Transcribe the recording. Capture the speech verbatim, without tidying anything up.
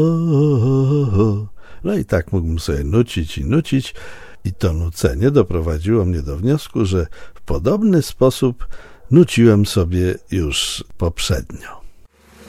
No i tak mógłbym sobie nucić i nucić i to nucenie doprowadziło mnie do wniosku, że w podobny sposób nuciłem sobie już poprzednio.